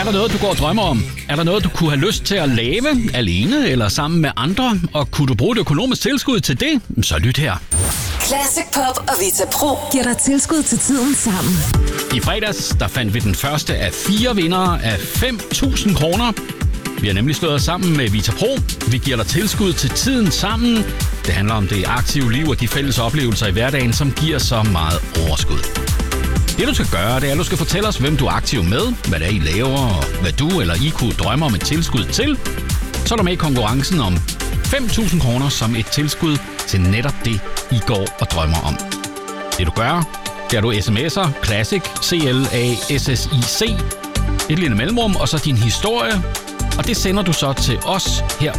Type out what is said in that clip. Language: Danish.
der noget, du går og drømmer om? Er der noget, du kunne have lyst til at lave alene eller sammen med andre? Og kunne du bruge et økonomisk tilskud til det? Så lyt her. Classic Pop og Vita Pro giver dig tilskud til tiden sammen. I fredags, der fandt vi den første af 4 vindere af 5.000 kroner. Vi har nemlig slået os sammen med Vita Pro. Vi giver dig tilskud til tiden sammen. Det handler om det aktive liv og de fælles oplevelser i hverdagen, som giver så meget overskud. Det du skal gøre, det er, at du skal fortælle os, hvem du er aktiv med, hvad det er, I laver, og hvad du eller I kunne drømme om et tilskud til. Så er du med i konkurrencen om 5.000 kroner som et tilskud til netop det, I går og drømmer om. Det du gør, det er, du sms'er Classic, CLASSIC, et lille mellemrum, og så din historie. Og det sender du så til os her